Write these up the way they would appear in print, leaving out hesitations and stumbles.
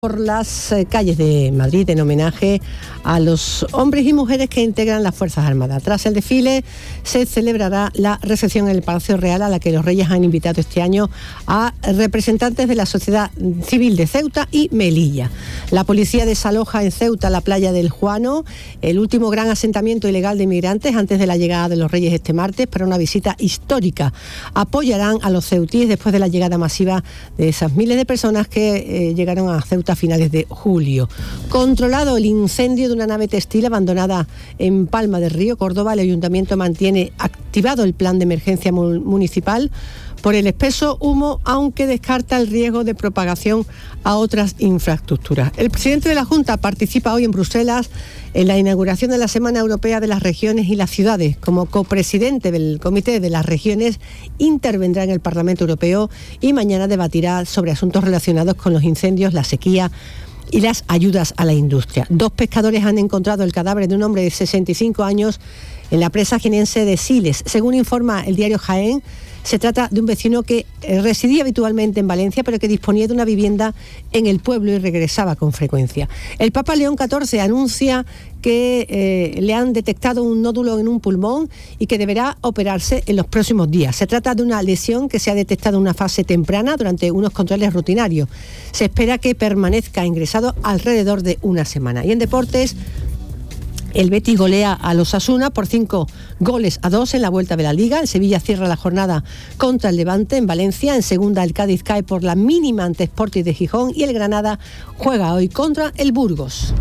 por las calles de Madrid en homenaje a los hombres y mujeres que integran las Fuerzas Armadas. Tras el desfile se celebrará la recepción en el Palacio Real, a la que los Reyes han invitado este año a representantes de la sociedad civil de Ceuta y Melilla. La policía desaloja en Ceuta la playa del Juano, el último gran asentamiento ilegal de inmigrantes antes de la llegada de los Reyes este martes, para una visita histórica. Apoyarán a los ceutíes después de la llegada masiva de esas miles de personas que llegaron a Ceuta a finales de julio. Controlado el incendio de una nave textil abandonada en Palma del Río, Córdoba, el ayuntamiento mantiene activado el plan de emergencia municipal por el espeso humo, aunque descarta el riesgo de propagación a otras infraestructuras. El presidente de la Junta participa hoy en Bruselas en la inauguración de la Semana Europea de las Regiones y las Ciudades. Como copresidente del Comité de las Regiones, intervendrá en el Parlamento Europeo y mañana debatirá sobre asuntos relacionados con los incendios, la sequía y las ayudas a la industria. 2 pescadores han encontrado el cadáver de un hombre de 65 años en la presa jienense de Siles. Según informa el diario Jaén, se trata de un vecino que residía habitualmente en Valencia, pero que disponía de una vivienda en el pueblo y regresaba con frecuencia. El Papa León XIV anuncia que le han detectado un nódulo en un pulmón y que deberá operarse en los próximos días. Se trata de una lesión que se ha detectado en una fase temprana durante unos controles rutinarios. Se espera que permanezca ingresado alrededor de una semana. Y en deportes, el Betis golea a los Osasuna por 5-2 en la vuelta de la Liga. El Sevilla cierra la jornada contra el Levante en Valencia. En segunda, el Cádiz cae por la mínima ante Sporting de Gijón y el Granada juega hoy contra el Burgos.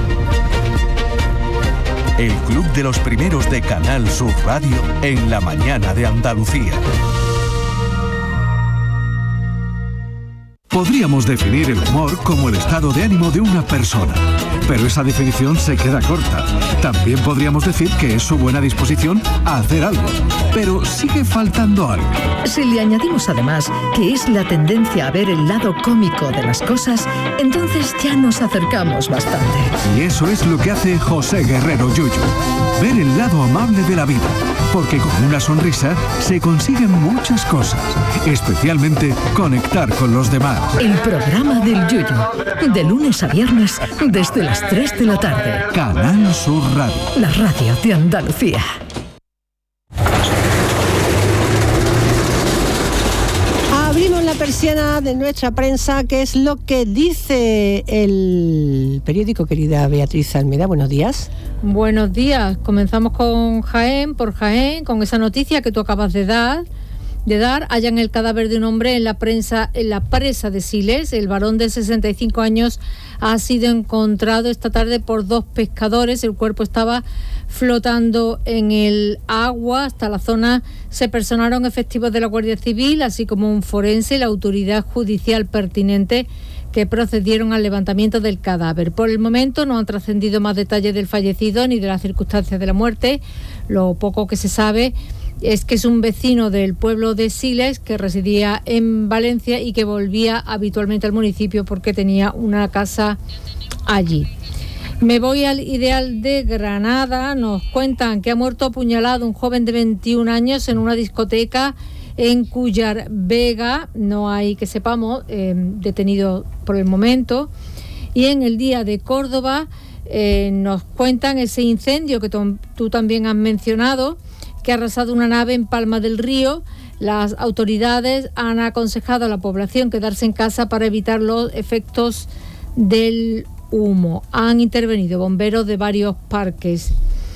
El Club de los Primeros de Canal Sur Radio en la mañana de Andalucía. Podríamos definir el humor como el estado de ánimo de una persona, pero esa definición se queda corta. También podríamos decir que es su buena disposición a hacer algo, pero sigue faltando algo. Si le añadimos además que es la tendencia a ver el lado cómico de las cosas, entonces ya nos acercamos bastante. Y eso es lo que hace José Guerrero Yuyu, ver el lado amable de la vida, porque con una sonrisa se consiguen muchas cosas, especialmente conectar con los demás. El programa del Yuyu, de lunes a viernes desde las 3 de la tarde. Canal Sur Radio, la radio de Andalucía. Abrimos la persiana de nuestra prensa, que es lo que dice el periódico, querida Beatriz Almeida. Buenos días. Buenos días. Comenzamos con Jaén, con esa noticia que tú acabas de dar. Hallan el cadáver de un hombre en la presa de Siles. El varón de 65 años ha sido encontrado esta tarde por 2 pescadores. El cuerpo estaba flotando en el agua. Hasta la zona se personaron efectivos de la Guardia Civil, así como un forense y la autoridad judicial pertinente, que procedieron al levantamiento del cadáver. Por el momento no han trascendido más detalles del fallecido ni de las circunstancias de la muerte. Lo poco que se sabe es que es un vecino del pueblo de Siles que residía en Valencia y que volvía habitualmente al municipio porque tenía una casa allí. Me voy al Ideal de Granada. Nos cuentan que ha muerto apuñalado un joven de 21 años en una discoteca en Cúllar Vega. No hay, que sepamos, detenido por el momento. Y en el Día de Córdoba nos cuentan ese incendio que tú también has mencionado, que ha arrasado una nave en Palma del Río. Las autoridades han aconsejado a la población quedarse en casa para evitar los efectos del humo. Han intervenido bomberos de varios parques.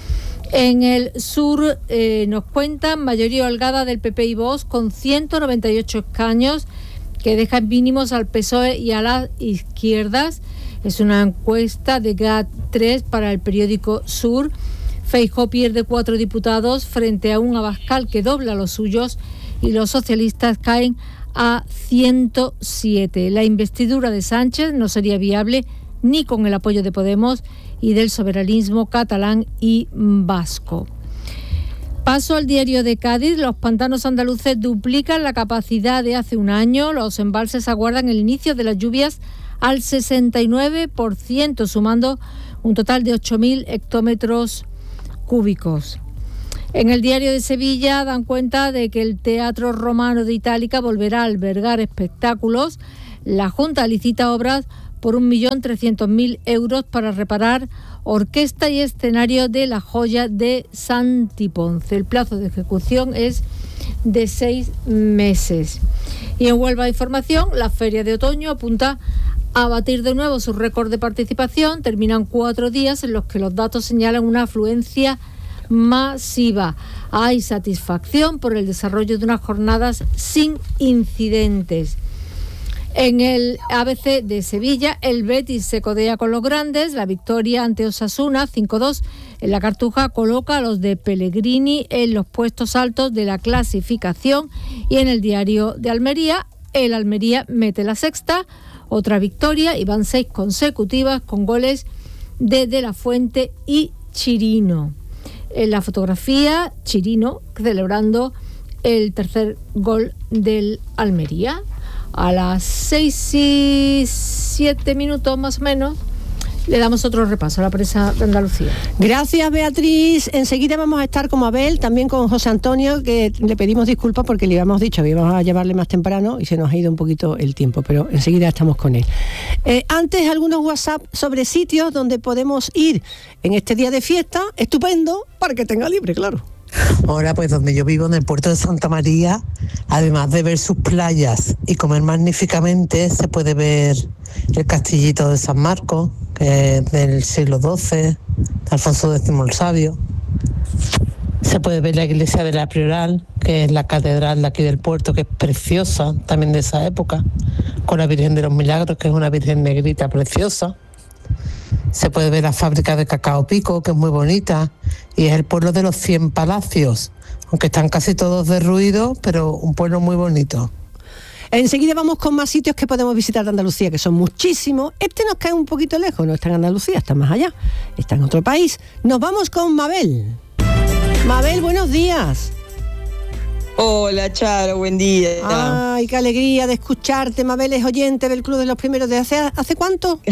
En el sur nos cuentan mayoría holgada del PP y Vox con 198 escaños, que dejan mínimos al PSOE y a las izquierdas. Es una encuesta de GAT3 para el periódico Sur. Feijóo pierde 4 diputados frente a un Abascal que dobla los suyos y los socialistas caen a 107. La investidura de Sánchez no sería viable ni con el apoyo de Podemos y del soberanismo catalán y vasco. Paso al Diario de Cádiz. Los pantanos andaluces duplican la capacidad de hace un año. Los embalses aguardan el inicio de las lluvias al 69%, sumando un total de 8.000 hectómetros cúbicos. En el Diario de Sevilla dan cuenta de que el Teatro Romano de Itálica volverá a albergar espectáculos. La Junta licita obras por 1.300.000 euros para reparar orquesta y escenario de la Joya de Santiponce. El plazo de ejecución es de 6 meses. Y en Huelva Información, la Feria de Otoño apunta a batir de nuevo su récord de participación. Terminan 4 días en los que los datos señalan una afluencia masiva. Hay satisfacción por el desarrollo de unas jornadas sin incidentes. En el ABC de Sevilla, el Betis se codea con los grandes. La victoria ante Osasuna, 5-2, en la Cartuja coloca a los de Pellegrini en los puestos altos de la clasificación. Y en el Diario de Almería, el Almería mete la sexta, otra victoria, y van 6 consecutivas con goles de De la Fuente y Chirino. En la fotografía, Chirino celebrando el tercer gol del Almería. A las 6:07 más o menos le damos otro repaso a la prensa de Andalucía. Gracias, Beatriz. Enseguida vamos a estar con Abel, también con José Antonio, que le pedimos disculpas porque le habíamos dicho que íbamos a llevarle más temprano y se nos ha ido un poquito el tiempo, pero enseguida estamos con él. Antes, algunos WhatsApp sobre sitios donde podemos ir en este día de fiesta, estupendo, para que tenga libre, claro. Ahora, pues donde yo vivo, en el puerto de Santa María, además de ver sus playas y comer magníficamente, se puede ver el castillito de San Marcos, que es del siglo XII, Alfonso X el Sabio. Se puede ver la iglesia de la Prioral, que es la catedral de aquí del puerto, que es preciosa, también de esa época, con la Virgen de los Milagros, que es una virgen negrita preciosa. Se puede ver la fábrica de cacao Pico, que es muy bonita, y es el pueblo de los 100 palacios, aunque están casi todos derruidos, pero un pueblo muy bonito. Enseguida vamos con más sitios que podemos visitar de Andalucía, que son muchísimos. Este nos cae un poquito lejos, no está en Andalucía, está más allá, está en otro país. Nos vamos con Mabel. Mabel, buenos días. Hola, Charo, buen día. Ay, qué alegría de escucharte. Mabel es oyente del Club de los Primeros. ¿Desde hace cuánto?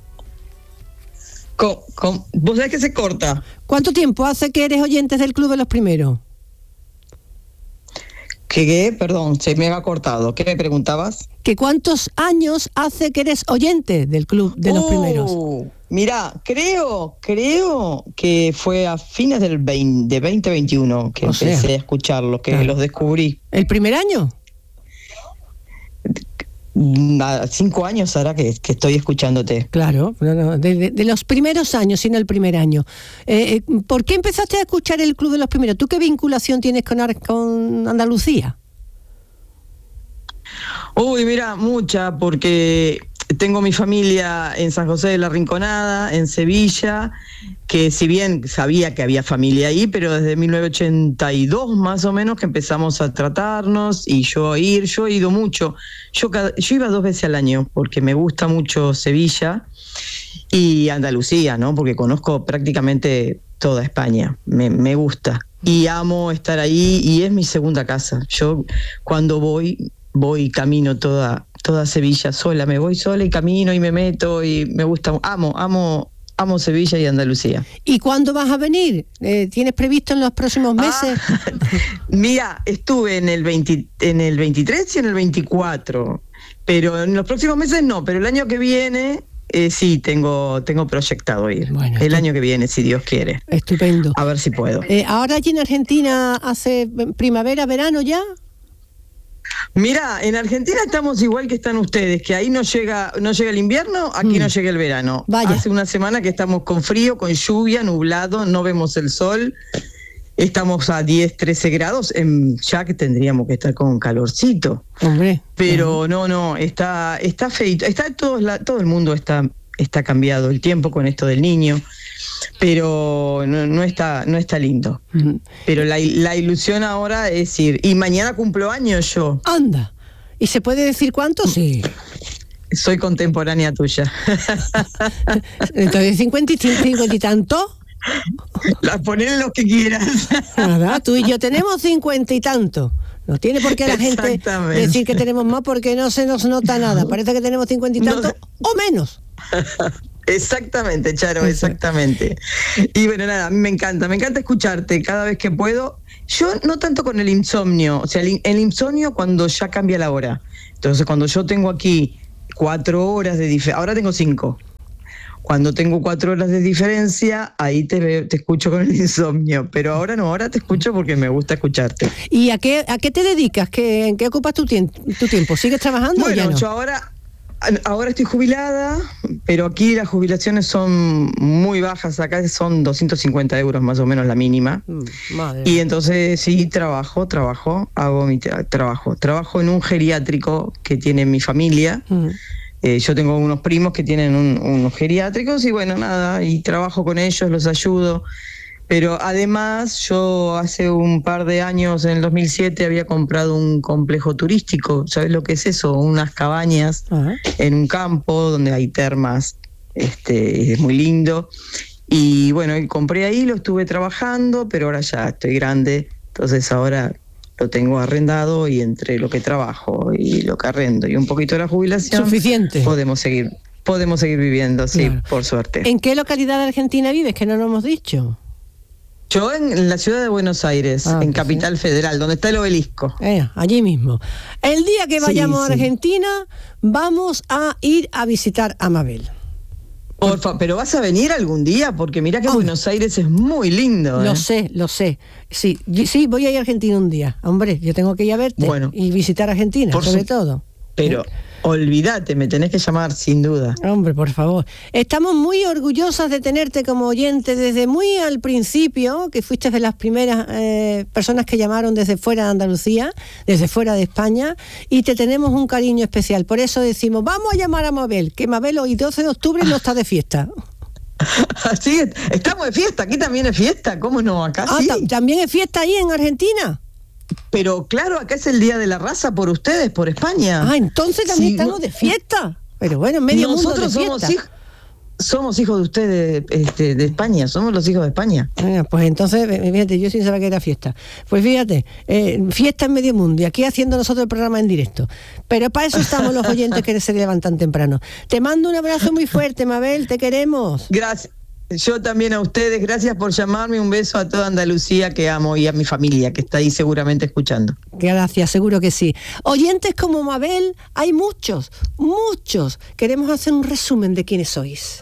¿Vos sabés que se corta? ¿Cuánto tiempo hace que eres oyente del Club de los Primeros? ¿Qué? Perdón, se me ha cortado. ¿Qué me preguntabas? ¿Que cuántos años hace que eres oyente del Club de los Primeros? Mira, creo que fue a fines de 2021 que empecé a escucharlos, que los descubrí. ¿El primer año? 5 años ahora que estoy escuchándote. Claro, de los primeros años, sino el primer año. ¿Por qué empezaste a escuchar el Club de los Primeros? ¿Tú qué vinculación tienes con Andalucía? Uy, mira, mucha, porque tengo mi familia en San José de la Rinconada, en Sevilla, que si bien sabía que había familia ahí, pero desde 1982 más o menos que empezamos a tratarnos y yo he ido mucho. Yo iba 2 veces al año porque me gusta mucho Sevilla y Andalucía, ¿no? Porque conozco prácticamente toda España, me gusta y amo estar ahí y es mi segunda casa. Yo cuando voy camino toda Sevilla sola, me voy sola y camino y me meto y me gusta, amo Sevilla y Andalucía. ¿Y cuándo vas a venir? ¿Tienes previsto en los próximos meses? Mira, estuve en el 23 y en el 24, pero en los próximos meses no, pero el año que viene sí, tengo proyectado ir. Bueno, el año que viene, si Dios quiere. Estupendo. A ver si puedo. ¿Ahora allí en Argentina hace primavera, verano ya? Mira, en Argentina estamos igual que están ustedes, que ahí no llega el invierno, aquí no llega el verano. Vaya. Hace una semana que estamos con frío, con lluvia, nublado, no vemos el sol. Estamos a 10, 13 grados, ya que tendríamos que estar con calorcito. Hombre. Pero no, está feito. Todo el mundo está cambiado, el tiempo con esto del niño. Pero no está lindo. Pero la ilusión ahora es ir. Y mañana cumplo años yo. Anda. ¿Y se puede decir cuánto? Sí. Soy contemporánea tuya. Entonces, 50 y tanto. Ponen lo que quieras. Nada, tú y yo tenemos 50 y tanto. No tiene por qué la gente decir que tenemos más porque no se nos nota nada. Parece que tenemos 50 y tanto o menos. Exactamente, Charo, exactamente. Y bueno, nada, a mí me encanta escucharte cada vez que puedo. Yo no tanto con el insomnio, o sea, el insomnio cuando ya cambia la hora. Entonces, cuando yo tengo aquí 4 horas de diferencia. Ahora tengo 5. Cuando tengo 4 horas de diferencia, ahí te escucho con el insomnio. Pero ahora no, ahora te escucho porque me gusta escucharte. ¿Y a qué te dedicas? ¿En qué ocupas tu tiempo? ¿Sigues trabajando? Bueno, o ya no? yo ahora estoy jubilada, pero aquí las jubilaciones son muy bajas. Acá son 250 euros más o menos la mínima. Madre. Y entonces sí, trabajo, hago mi trabajo. Trabajo en un geriátrico que tiene mi familia. Yo tengo unos primos que tienen unos geriátricos y bueno, nada, y trabajo con ellos, los ayudo. Pero además yo hace un par de años, en el 2007, había comprado un complejo turístico. ¿Sabes lo que es eso? Unas cabañas en un campo donde hay termas. Es muy lindo. Y bueno, compré ahí, lo estuve trabajando, pero ahora ya estoy grande. Entonces ahora lo tengo arrendado y entre lo que trabajo y lo que arrendo y un poquito de la jubilación... Suficiente. Podemos seguir viviendo, sí, claro. Por suerte. ¿En qué localidad de Argentina vives? Que no lo hemos dicho. Yo en la ciudad de Buenos Aires, en Capital Federal, donde está el obelisco. Allí mismo. El día que vayamos a Argentina, vamos a ir a visitar a Mabel. Pero vas a venir algún día, porque mira que Buenos Aires es muy lindo. Lo sé. Sí, voy a ir a Argentina un día. Hombre, yo tengo que ir a verte y visitar Argentina, sobre todo. Pero olvídate, me tenés que llamar sin duda. Hombre, por favor. Estamos muy orgullosas de tenerte como oyente desde muy al principio, que fuiste de las primeras personas que llamaron desde fuera de Andalucía, desde fuera de España, y te tenemos un cariño especial. Por eso decimos, vamos a llamar a Mabel, que Mabel hoy 12 de octubre no está de fiesta. Sí, estamos de fiesta, aquí también es fiesta, ¿cómo no? Acá sí. ¿También es fiesta ahí en Argentina? Pero claro, acá es el Día de la Raza por ustedes, por España. Entonces también estamos de fiesta. Pero bueno, medio mundo de fiesta. Nosotros somos hijos de ustedes, de España, somos los hijos de España. Pues entonces, fíjate, yo sin saber que era fiesta. Pues fíjate, fiesta en medio mundo y aquí haciendo nosotros el programa en directo. Pero para eso estamos los oyentes que se levantan temprano. Te mando un abrazo muy fuerte, Mabel, te queremos. Gracias. Yo también a ustedes, gracias por llamarme, un beso a toda Andalucía que amo y a mi familia que está ahí seguramente escuchando. Gracias, seguro que sí. Oyentes como Mabel, hay muchos. Queremos hacer un resumen de quiénes sois.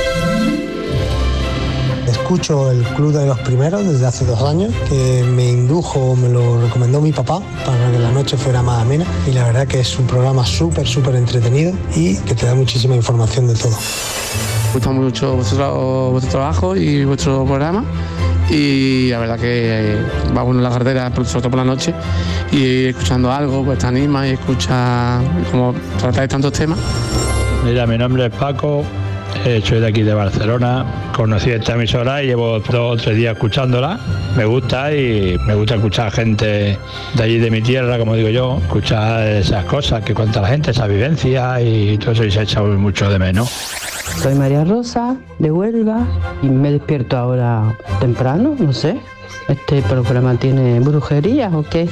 Escucho el Club de los Primeros desde hace 2 años, que me lo recomendó mi papá para que la noche fuera más amena, y la verdad que es un programa súper entretenido y que te da muchísima información de todo. Me gusta mucho vuestro trabajo y vuestro programa, y la verdad que va uno en la carretera, sobre todo por la noche, y escuchando algo pues te anima y escucha cómo tratáis tantos temas. Mira, mi nombre es Paco, soy de aquí de Barcelona, conocí esta emisora y llevo 2 o 3 días escuchándola. Me gusta escuchar gente de allí de mi tierra, como digo yo, escuchar esas cosas que cuenta la gente, esas vivencias y todo eso, y se echa mucho de menos. Soy María Rosa, de Huelva, y me despierto ahora temprano, no sé. ¿Este programa tiene brujerías o qué?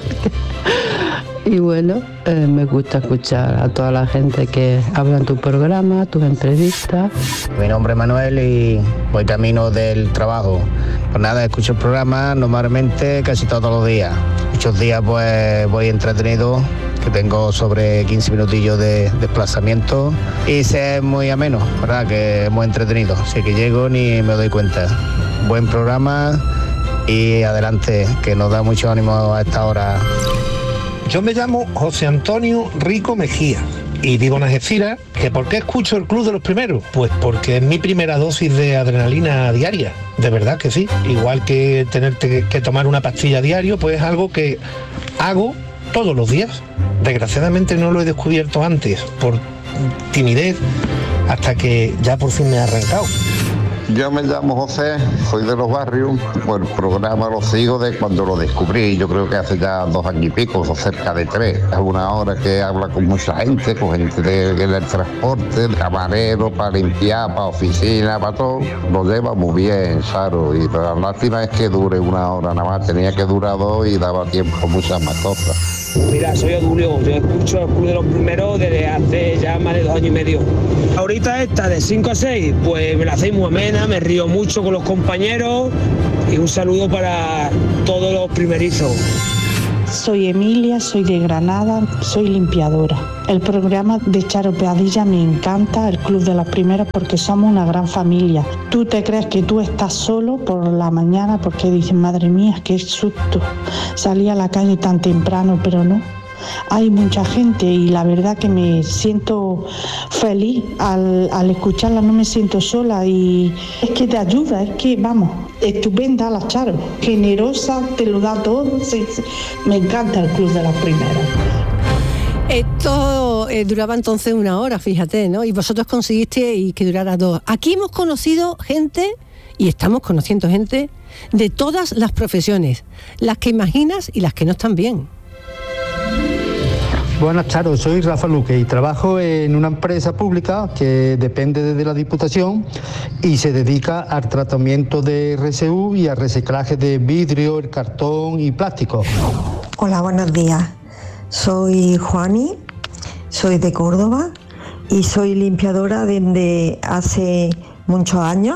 Y bueno, me gusta escuchar a toda la gente que habla en tu programa, tus entrevistas. Mi nombre es Manuel y voy camino del trabajo. Pues nada, escucho el programa normalmente casi todos los días. Muchos días pues voy entretenido, que tengo sobre 15 minutillos de desplazamiento, y es muy ameno, ¿verdad? Que es muy entretenido, así que llego ni me doy cuenta. Buen programa y adelante, que nos da mucho ánimo a esta hora. Yo me llamo José Antonio Rico Mejía y vivo en Algeciras. ¿Que por qué escucho el Club de los Primeros? Pues porque es mi primera dosis de adrenalina diaria, de verdad que sí. Igual que tener que tomar una pastilla a diario, pues es algo que hago todos los días. Desgraciadamente no lo he descubierto antes por timidez, hasta que ya por fin me he arrancado. Yo me llamo José, soy de Los Barrios. Pues el programa lo sigo de cuando lo descubrí, yo creo que hace ya 2 años y pico, o cerca de 3. Es una hora que habla con mucha gente, con gente del transporte, camarero, para limpiar, para oficina, para todo. Lo lleva muy bien, Saro, y la lástima es que dure 1 hora nada más, tenía que durar 2 y daba tiempo a muchas más cosas. Mira, soy Odulio, yo escucho el Club de los Primeros desde hace ya más de 2 años y medio. Ahorita esta de 5 a 6, pues me la hacéis muy amena, me río mucho con los compañeros, y un saludo para todos los primerizos. Soy Emilia, soy de Granada, soy limpiadora. El programa de Charo Padilla me encanta, el Club de las Primeras, porque somos una gran familia. Tú te crees que tú estás solo por la mañana porque dices, madre mía, qué susto, salí a la calle tan temprano, pero no. Hay mucha gente y la verdad que me siento feliz al escucharla, no me siento sola y es que te ayuda, es que vamos, estupenda la Charo, generosa, te lo da todo, sí. Me encanta el Club de las Primeras. Esto duraba entonces 1 hora, fíjate, ¿no? Y vosotros conseguisteis que durara 2. Aquí hemos conocido gente y estamos conociendo gente de todas las profesiones, las que imaginas y las que no están bien. Buenas, Charo, soy Rafa Luque y trabajo en una empresa pública que depende de la Diputación y se dedica al tratamiento de RSU y al reciclaje de vidrio, el cartón y plástico. Hola, buenos días. Soy Juani, soy de Córdoba y soy limpiadora desde hace muchos años.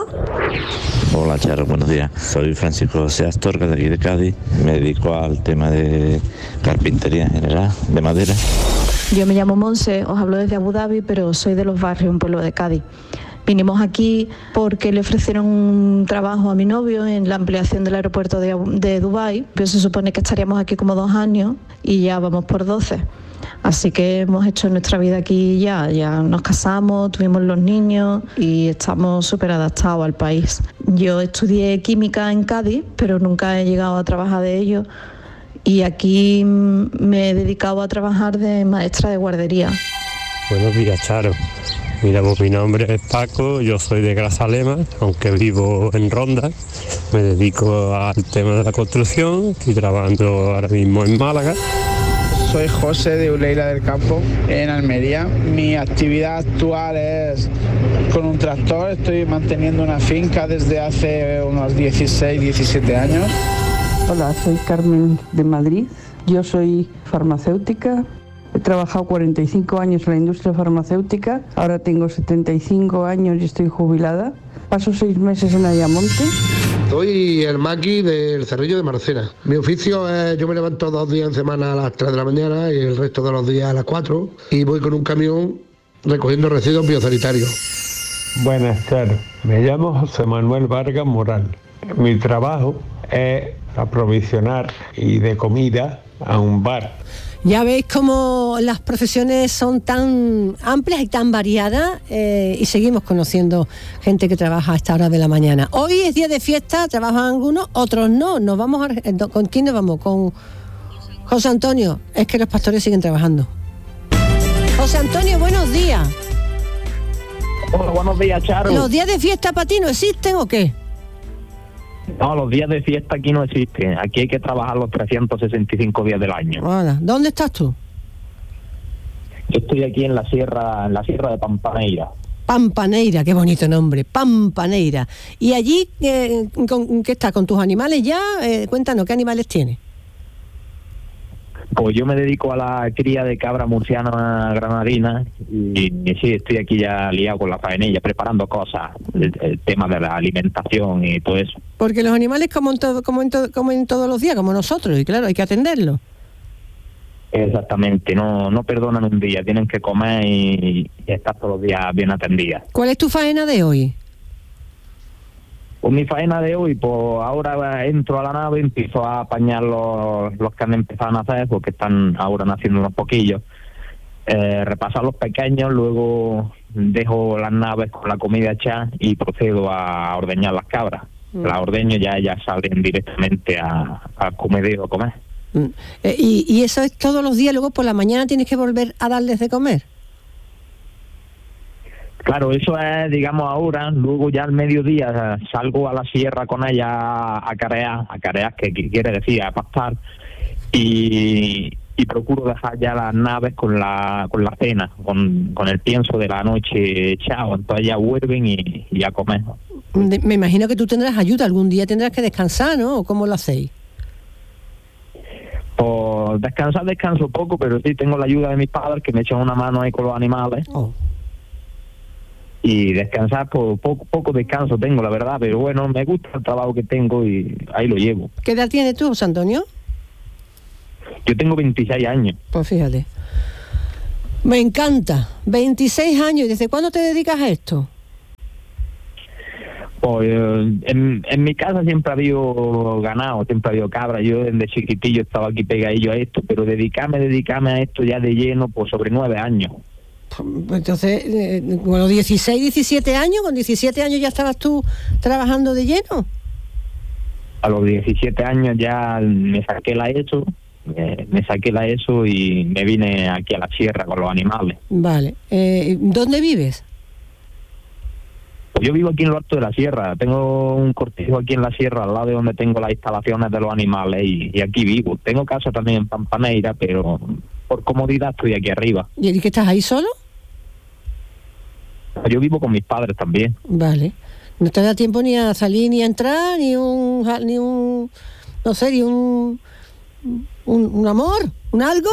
Hola Charo, buenos días. Soy Francisco José Astorga, de aquí de Cádiz. Me dedico al tema de carpintería en general, de madera. Yo me llamo Monse, os hablo desde Abu Dhabi, pero soy de Los Barrios, un pueblo de Cádiz. Vinimos aquí porque le ofrecieron un trabajo a mi novio en la ampliación del aeropuerto de Dubái. Pero se supone que estaríamos aquí como 2 años y ya vamos por 12. Así que hemos hecho nuestra vida aquí ya nos casamos, tuvimos los niños y estamos súper adaptados al país. Yo estudié química en Cádiz, pero nunca he llegado a trabajar de ello y aquí me he dedicado a trabajar de maestra de guardería. Buenos días, Charo. Mira, pues mi nombre es Paco, yo soy de Grazalema, aunque vivo en Ronda. Me dedico al tema de la construcción, estoy trabajando ahora mismo en Málaga. Soy José de Uleila del Campo, en Almería. Mi actividad actual es con un tractor. Estoy manteniendo una finca desde hace unos 16, 17 años. Hola, soy Carmen de Madrid. Yo soy farmacéutica. He trabajado 45 años en la industria farmacéutica. Ahora tengo 75 años y estoy jubilada. Paso 6 meses en Ayamonte. Soy el maqui del Cerrillo de Marcena. Mi oficio es, yo me levanto 2 días en semana a las 3 de la mañana y el resto de los días a las 4 y voy con un camión recogiendo residuos biosanitarios. Buenas tardes, me llamo José Manuel Vargas Moral. Mi trabajo es aprovisionar y de comida a un bar. Ya veis cómo las profesiones son tan amplias y tan variadas y seguimos conociendo gente que trabaja a esta hora de la mañana. Hoy es día de fiesta, trabajan algunos, otros no. ¿Con quién nos vamos? Con José Antonio. Es que los pastores siguen trabajando. José Antonio, buenos días. Hola, buenos días, Charo. ¿Los días de fiesta para ti no existen o qué? No, los días de fiesta aquí no existen. Aquí hay que trabajar los 365 días del año. Hola, ¿dónde estás tú? Yo estoy aquí en la sierra de Pampaneira. Pampaneira, qué bonito nombre, Pampaneira. ¿Y allí qué estás? ¿Con tus animales ya? Cuéntanos, ¿qué animales tienes? Pues yo me dedico a la cría de cabra murciana granadina y sí, estoy aquí ya liado con la faenilla, preparando cosas, el tema de la alimentación y todo eso. Porque los animales comen todos los días, como nosotros, y claro, hay que atenderlos. Exactamente, no perdonan un día, tienen que comer y estar todos los días bien atendidas. ¿Cuál es tu faena de hoy? Pues mi faena de hoy, pues ahora entro a la nave, empiezo a apañar los que han empezado a nacer, porque están ahora naciendo unos poquillos, repasar los pequeños, luego dejo las naves con la comida hecha y procedo a ordeñar las cabras. Las ordeño, ya ellas salen directamente al comedero a comer. ¿Y eso es todos los días? Luego por la mañana tienes que volver a darles de comer. Claro, eso es, digamos, ahora. Luego ya al mediodía salgo a la sierra con ella a carear, que quiere decir a pastar, y procuro dejar ya las naves con la cena, con el pienso de la noche echado. Entonces ya vuelven y a comer. Me imagino que tú tendrás ayuda, algún día tendrás que descansar, ¿no? ¿Cómo lo hacéis? Pues descanso poco, pero sí tengo la ayuda de mis padres que me echan una mano ahí con los animales. Y descansar, pues poco descanso tengo, la verdad, pero bueno, me gusta el trabajo que tengo y ahí lo llevo. ¿Qué edad tienes tú, José Antonio? Yo tengo 26 años. Pues fíjate. Me encanta. 26 años. ¿Desde cuándo te dedicas a esto? Pues en mi casa siempre ha habido ganado, siempre ha habido cabra. Yo desde chiquitillo estaba aquí pegadillo a esto, pero dedicarme a esto ya de lleno, pues sobre 9 años. Entonces, bueno, 16, 17 años, con 17 años ya estabas tú trabajando de lleno. A los 17 años ya me saqué la ESO y me vine aquí a la sierra con los animales. Vale. ¿Dónde vives? Pues yo vivo aquí en lo alto de la sierra. Tengo un cortijo aquí en la sierra, al lado de donde tengo las instalaciones de los animales, y aquí vivo. Tengo casa también en Pampaneira, pero por comodidad estoy aquí arriba. ¿Y qué estás ahí solo? Yo vivo con mis padres también. Vale. ¿No te da tiempo ni a salir ni a entrar, ni un amor, un algo?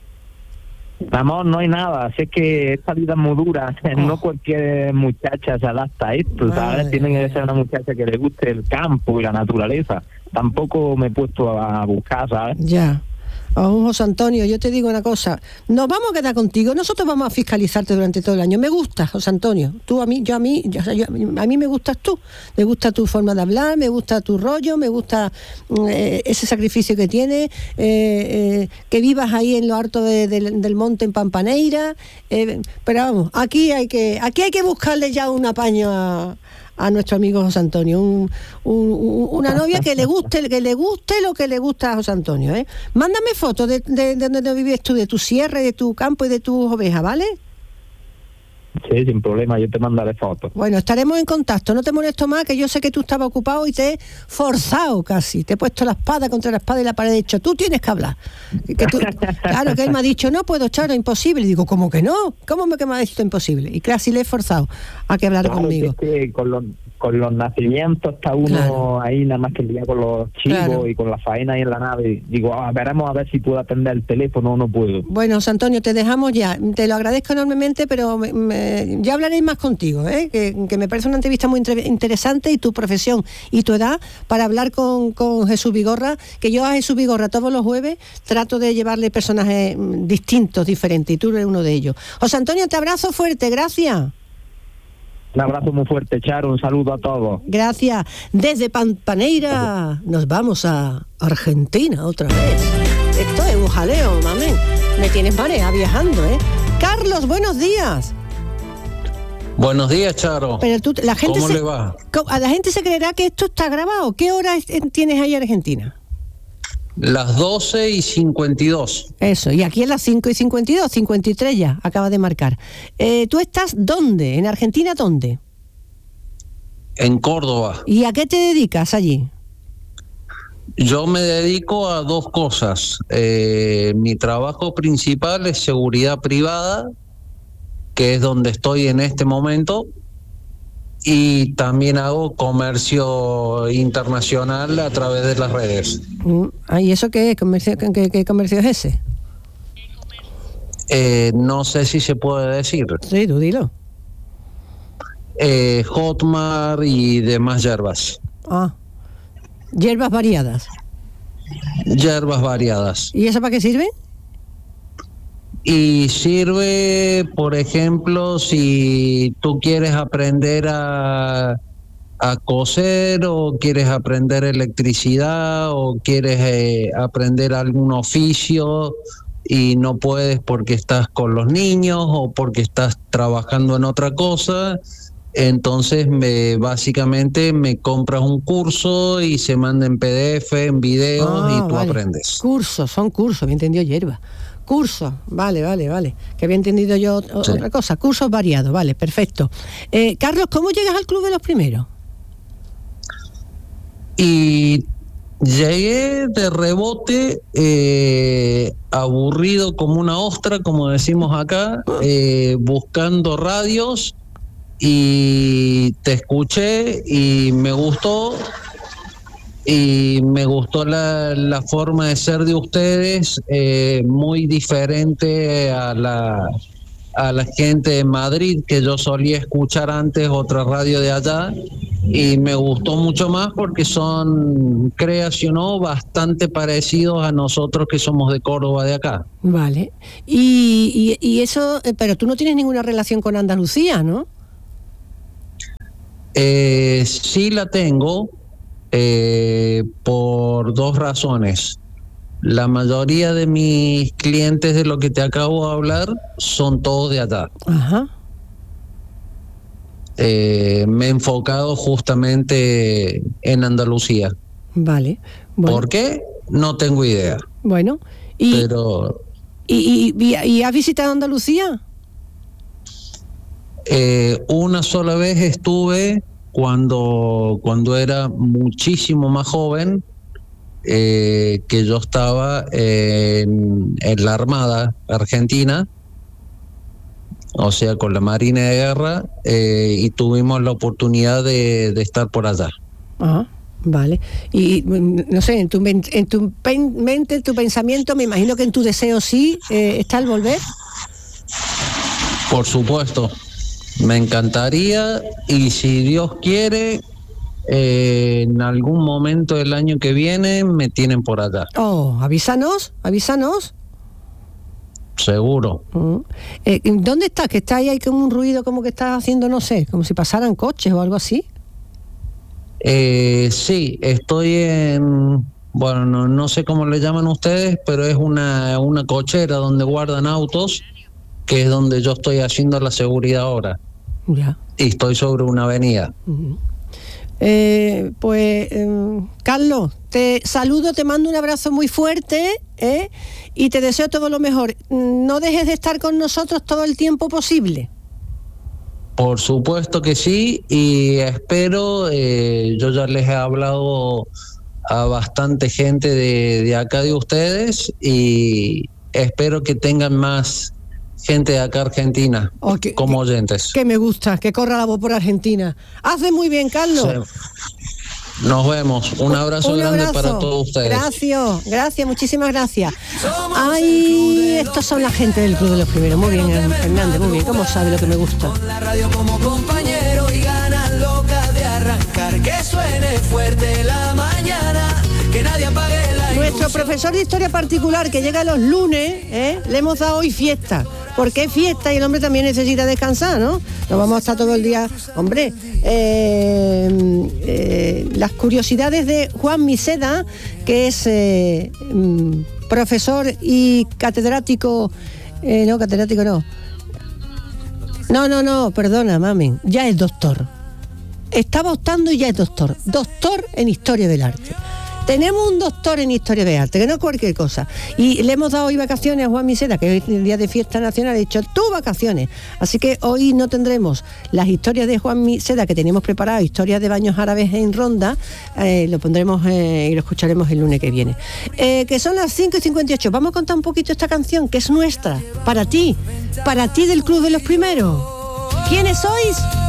Amor, no hay nada. Así es que esta vida es muy dura. No cualquier muchacha se adapta a esto, ¿sabes? Tiene que ser una muchacha que le guste el campo y la naturaleza. Tampoco me he puesto a buscar, ¿sabes? Ya. José Antonio, yo te digo una cosa, nos vamos a quedar contigo, nosotros vamos a fiscalizarte durante todo el año. Me gusta, José Antonio, tú a mí, a mí me gustas tú, me gusta tu forma de hablar, me gusta tu rollo, me gusta ese sacrificio que tienes, que vivas ahí en lo alto del monte en Pampaneira, pero vamos, aquí hay que buscarle ya un apaño a nuestro amigo José Antonio, una novia que le guste lo que le gusta a José Antonio, ¿eh? Mándame fotos de donde vives tú, de tu sierra, de tu campo y de tus ovejas, ¿vale? Sí, sin problema, yo te mandaré fotos. Bueno, estaremos en contacto, no te molesto más, que yo sé que tú estabas ocupado y te he forzado casi, te he puesto la espada contra la espada y la pared, he dicho, tú tienes que hablar. Claro, que él me ha dicho, no puedo, Charo, imposible. Y digo, ¿cómo que no? ¿Cómo que me ha dicho imposible? Y casi le he forzado a que hablara conmigo. Es que con los nacimientos está uno ahí nada más que el día con los chivos y con la faena ahí en la nave. Digo, veremos a ver si puedo atender el teléfono o no puedo. Bueno, José Antonio, te dejamos ya. Te lo agradezco enormemente, pero ya hablaréis más contigo, ¿eh? Que me parece una entrevista muy interesante, y tu profesión y tu edad para hablar con Jesús Vigorra, que yo a Jesús Vigorra todos los jueves trato de llevarle personajes distintos, diferentes, y tú eres uno de ellos. José Antonio, te abrazo fuerte, gracias. Un abrazo muy fuerte, Charo, un saludo a todos. Gracias. Desde Pampaneira nos vamos a Argentina otra vez. Esto es un jaleo, mamén. Me tienes marea viajando, ¿eh? Carlos, buenos días. Buenos días, Charo. Pero la gente ¿Cómo le va? A la gente se creerá que esto está grabado. ¿Qué hora tienes ahí en Argentina? Las 12:52. Eso, y aquí es las 5:52, 53 ya, acaba de marcar. ¿Tú estás dónde? ¿En Argentina dónde? En Córdoba. ¿Y a qué te dedicas allí? Yo me dedico a dos cosas. Mi trabajo principal es seguridad privada, que es donde estoy en este momento, y también hago comercio internacional a través de las redes. ¿Y eso qué es? ¿Qué comercio es ese? No sé si se puede decir. Sí, tú dilo. Hotmart y demás hierbas. Hierbas variadas. Hierbas variadas. ¿Y eso para qué sirve? Y sirve, por ejemplo, si tú quieres aprender a coser, o quieres aprender electricidad, o quieres aprender algún oficio y no puedes porque estás con los niños o porque estás trabajando en otra cosa, entonces básicamente me compras un curso y se manda en PDF, en video, y tú aprendes. Son cursos, me entendió hierba. Cursos, vale, que había entendido yo otra cosa, cursos variados, vale, perfecto. Carlos, ¿cómo llegas al Club de los Primeros? Y llegué de rebote, aburrido como una ostra, como decimos acá, buscando radios, y te escuché y me gustó. Y me gustó la forma de ser de ustedes, muy diferente a la gente de Madrid, que yo solía escuchar antes otra radio de allá, y me gustó mucho más porque son, creación, ¿no?, bastante parecidos a nosotros que somos de Córdoba, de acá. Vale. Y eso, pero tú no tienes ninguna relación con Andalucía, ¿no? Sí la tengo, por dos razones. La mayoría de mis clientes de lo que te acabo de hablar son todos de allá. Ajá. Me he enfocado justamente en Andalucía. Vale. Bueno. ¿Por qué? No tengo idea. Bueno. Pero... ¿Y has visitado Andalucía? Una sola vez estuve cuando era muchísimo más joven, que yo estaba en la Armada Argentina, o sea, con la Marina de Guerra, y tuvimos la oportunidad de estar por allá. Ajá, vale. Y no sé, en tu mente, en tu pensamiento, me imagino que en tu deseo sí está el volver. Por supuesto, me encantaría, y si Dios quiere, en algún momento del año que viene me tienen por allá. Oh, avísanos. Seguro. ¿Dónde estás? Que está ahí, hay como un ruido, como que estás haciendo, no sé, como si pasaran coches o algo así. Sí, estoy en, bueno, no sé cómo le llaman ustedes, pero es una cochera donde guardan autos, que es donde yo estoy haciendo la seguridad ahora. Ya. Y estoy sobre una avenida. Carlos, te saludo, te mando un abrazo muy fuerte, y te deseo todo lo mejor. No dejes de estar con nosotros todo el tiempo posible. Por supuesto que sí, y espero, yo ya les he hablado a bastante gente de acá de ustedes, y espero que tengan más gente de acá Argentina, como oyentes. Que me gusta, que corra la voz por Argentina. Hace muy bien, Carlos. Sí. Nos vemos. Un abrazo grande para todos ustedes. Gracias, muchísimas gracias. Ay, estos son la gente del Club de los Primeros. Muy bien, Hernández, muy bien. ¿Cómo sabe lo que me gusta? La radio como compañero y ganas locas de arrancar. Que suene fuerte la mañana, que nadie apague la ilusión. Nuestro profesor de historia particular, que llega los lunes, le hemos dado hoy fiesta. Porque es fiesta y el hombre también necesita descansar, ¿no? No vamos a estar todo el día... Hombre, las curiosidades de Juan Miseda, que es profesor y catedrático... No, perdona, mami. Ya es doctor. Estaba optando y ya es doctor. Doctor en Historia del Arte. Tenemos un doctor en Historia de Arte, que no es cualquier cosa. Y le hemos dado hoy vacaciones a Juan Miseda, que hoy es el día de fiesta nacional, he dicho, tú vacaciones. Así que hoy no tendremos las historias de Juan Miseda que teníamos preparado, historias de baños árabes en Ronda, lo pondremos y lo escucharemos el lunes que viene. Que son las 5:58. Vamos a contar un poquito esta canción, que es nuestra, para ti del Club de los Primeros. ¿Quiénes sois?